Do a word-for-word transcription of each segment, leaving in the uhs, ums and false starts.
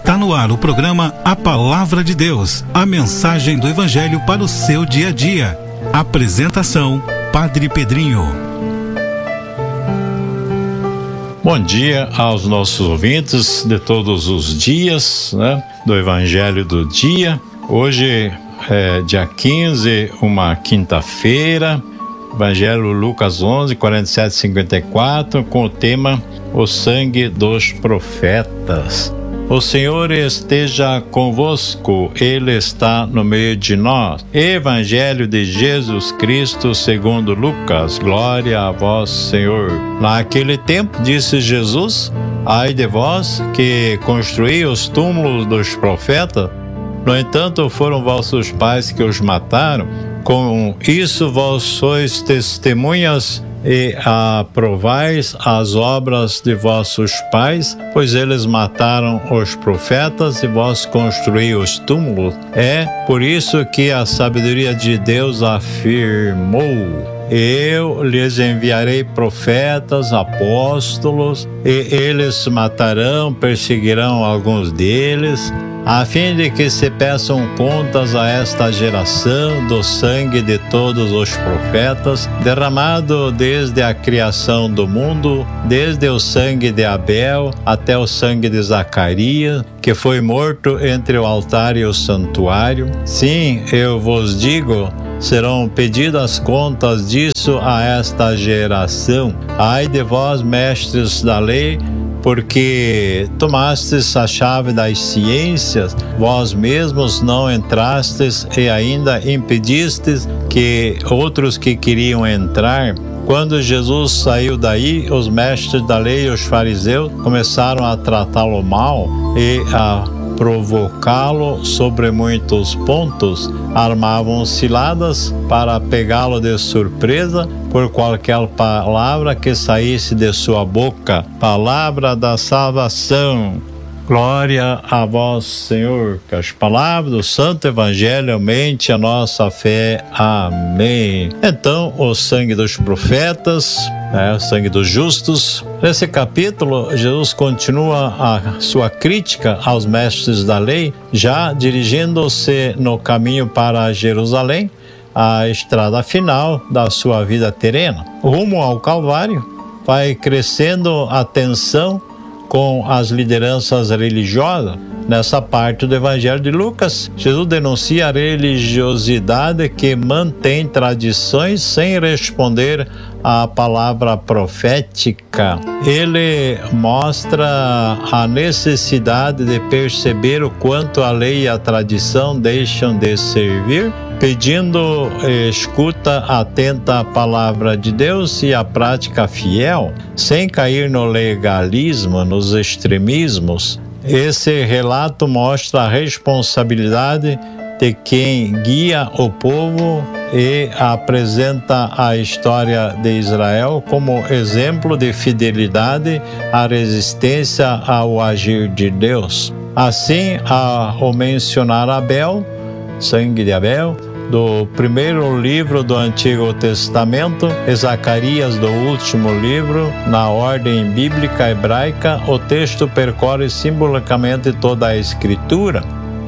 Está no ar o programa A Palavra de Deus, a mensagem do Evangelho para o seu dia a dia. Apresentação, Padre Pedrinho. Bom dia aos nossos ouvintes de todos os dias, né, do Evangelho do dia. Hoje é dia quinze, uma quinta-feira, Evangelho Lucas onze, quarenta e sete, cinquenta e quatro, com o tema O Sangue dos Profetas. O Senhor esteja convosco, Ele está no meio de nós. Evangelho de Jesus Cristo segundo Lucas, glória a vós, Senhor. Naquele tempo disse Jesus: ai de vós que construí os túmulos dos profetas, no entanto foram vossos pais que os mataram. Com isso vós sois testemunhas e aprovais as obras de vossos pais, pois eles mataram os profetas e vós construí os túmulos. É por isso que a sabedoria de Deus afirmou: eu lhes enviarei profetas, apóstolos, e eles matarão, perseguirão alguns deles, a fim de que se peçam contas a esta geração do sangue de todos os profetas, derramado desde a criação do mundo, desde o sangue de Abel até o sangue de Zacarias, que foi morto entre o altar e o santuário. Sim, eu vos digo, serão pedidas contas disso a esta geração. Ai de vós, mestres da lei, porque tomastes a chave das ciências, vós mesmos não entrastes e ainda impedistes que outros que queriam entrar. Quando Jesus saiu daí, os mestres da lei e os fariseus começaram a tratá-lo mal e a provocá-lo sobre muitos pontos. Armavam ciladas para pegá-lo de surpresa por qualquer palavra que saísse de sua boca. Palavra da salvação. Glória a vós, Senhor. Que as palavras do Santo Evangelho aumente a nossa fé. Amém. Então, o sangue dos profetas, né, o sangue dos justos. Nesse capítulo, Jesus continua a sua crítica aos mestres da lei, já dirigindo-se no caminho para Jerusalém, a estrada final da sua vida terrena. Rumo ao Calvário, vai crescendo a tensão com as lideranças religiosas. Nessa parte do Evangelho de Lucas, Jesus denuncia a religiosidade que mantém tradições sem responder à palavra profética. Ele mostra a necessidade de perceber o quanto a lei e a tradição deixam de servir, pedindo escuta atenta à palavra de Deus e a prática fiel, sem cair no legalismo, nos extremismos. Esse relato mostra a responsabilidade de quem guia o povo e apresenta a história de Israel como exemplo de fidelidade à resistência ao agir de Deus. Assim, ao mencionar Abel, sangue de Abel, do primeiro livro do Antigo Testamento, e Zacarias do último livro, na ordem bíblica hebraica, o texto percorre simbolicamente toda a Escritura.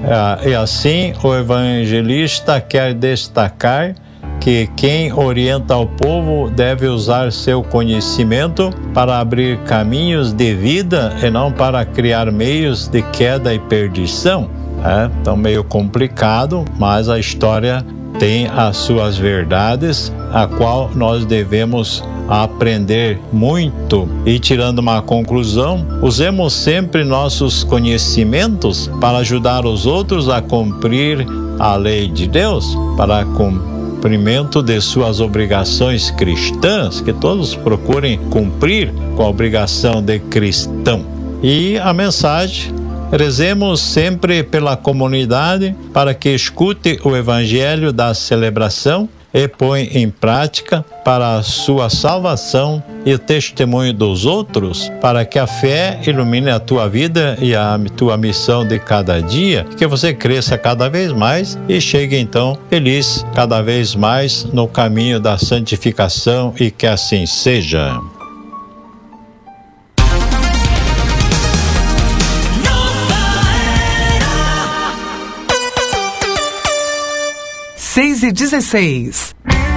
E assim, o evangelista quer destacar que quem orienta o povo deve usar seu conhecimento para abrir caminhos de vida e não para criar meios de queda e perdição. É, então meio complicado, mas a história tem as suas verdades, a qual nós devemos aprender muito. E tirando uma conclusão, usemos sempre nossos conhecimentos para ajudar os outros a cumprir a lei de Deus, para cumprimento de suas obrigações cristãs, que todos procurem cumprir com a obrigação de cristão. E a mensagem: rezemos sempre pela comunidade para que escute o Evangelho da celebração e põe em prática para a sua salvação e o testemunho dos outros, para que a fé ilumine a tua vida e a tua missão de cada dia, que você cresça cada vez mais e chegue então feliz cada vez mais no caminho da santificação, e que assim seja. Nova seis e dezesseis.